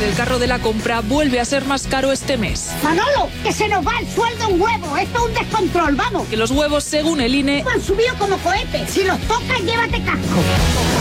el carro de la compra vuelve a ser más caro este mes. Manolo, que se nos va el sueldo un huevo. Esto es un descontrol, vamos. Que los huevos, según el INE, Han subido como cohetes. Si los tocas, llévate casco.